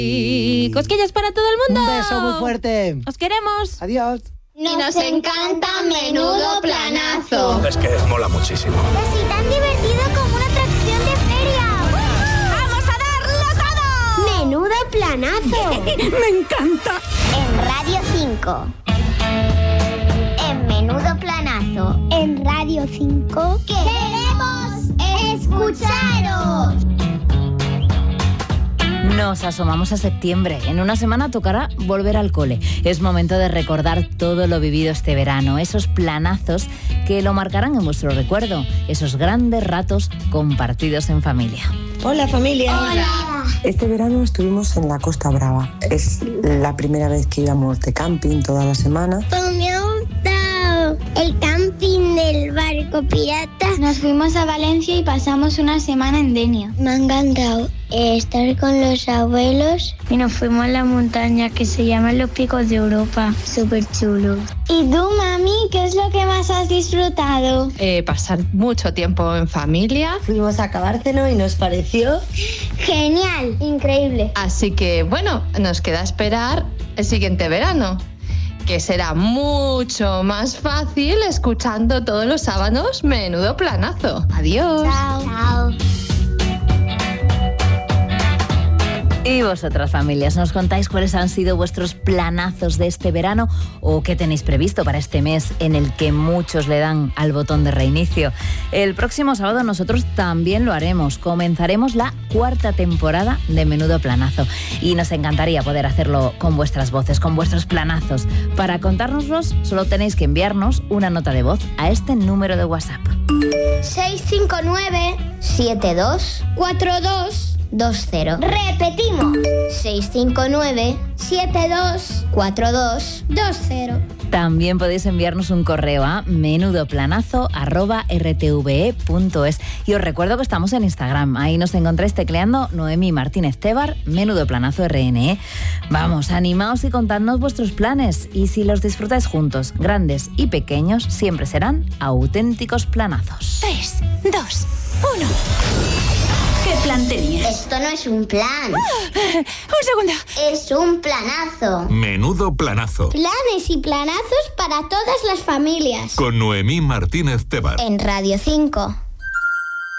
Y cosquillas para todo el mundo. Un beso muy fuerte. Os queremos. Adiós. Y nos encanta Menudo Planazo. Es que mola muchísimo. Es tan divertido como una atracción de feria. ¡Vamos a darlo todo! Menudo Planazo. ¡Me encanta! En Radio 5. En Menudo Planazo. En Radio 5. ¡Queremos escucharos! Nos asomamos a septiembre. En una semana tocará volver al cole. Es momento de recordar todo lo vivido este verano, esos planazos que lo marcarán en vuestro recuerdo, esos grandes ratos compartidos en familia. Hola familia. Hola. Este verano estuvimos en la Costa Brava. Es la primera vez que íbamos de camping toda la semana. Pues me ha gustado el camping del barco pirata. Nos fuimos a Valencia y pasamos una semana en Denia. Me ha encantado estar con los abuelos. Y nos fuimos a la montaña que se llama Los Picos de Europa. Súper chulo. ¿Y tú, mami, qué es lo que más has disfrutado? Pasar mucho tiempo en familia. Fuimos a Cabárceno y nos pareció Genial, increíble. Así que, bueno, nos queda esperar el siguiente verano, que será mucho más fácil escuchando todos los sábados Menudo Planazo. Adiós. Chao. Y vosotras, familias, ¿nos contáis cuáles han sido vuestros planazos de este verano o qué tenéis previsto para este mes en el que muchos le dan al botón de reinicio? El próximo sábado nosotros también lo haremos. Comenzaremos la 4ª temporada de Menudo Planazo y nos encantaría poder hacerlo con vuestras voces, con vuestros planazos. Para contárnoslos solo tenéis que enviarnos una nota de voz a este número de WhatsApp. 659 72 42 20. Repetimos. 659 72 42 20. También podéis enviarnos un correo a menudoplanazo@rtve.es. Y os recuerdo que estamos en Instagram. Ahí nos encontráis tecleando Noemí Martínez Tebar, Menudo Planazo RNE. Vamos, animaos y contadnos vuestros planes. Y si los disfrutáis juntos, grandes y pequeños, siempre serán auténticos planazos. 3, 2, 1. ¿Qué plan tenías? Esto no es un plan. Un segundo. Es un planazo. Menudo Planazo. Planes y planazos para todas las familias. Con Noemí Martínez Tebar. En Radio 5.